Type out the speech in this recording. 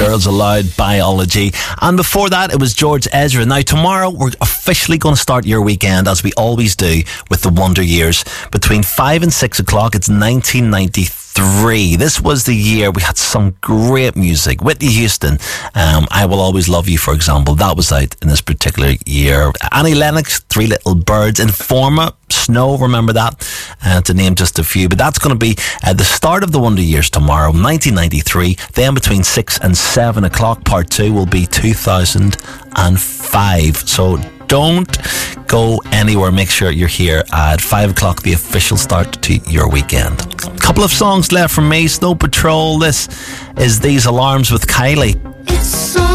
Girls Aloud Biology. And before that, it was George Ezra. Now, tomorrow, we're officially going to start your weekend, as we always do, with the Wonder Years. Between 5 and 6 o'clock, it's 1993. This was the year we had some great music. Whitney Houston, I Will Always Love You, for example. That was out in this particular year. Annie Lennox, Three Little Birds. Informa, Snow, remember that, to name just a few. But that's going to be the start of the Wonder Years tomorrow, 1993. Then between 6 and 7 o'clock, part 2 will be 2005. So don't go anywhere. Make sure you're here at 5 o'clock, the official start to your weekend. A couple of songs left from me. Snow Patrol. This is These Alarms with Kylie. It's so